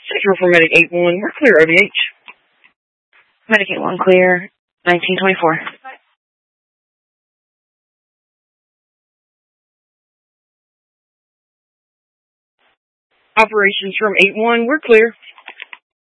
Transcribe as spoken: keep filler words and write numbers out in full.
Central for Medic eight one, we're clear, O B H. Medic eight one clear, nineteen twenty-four. Operations from eight one, we're clear.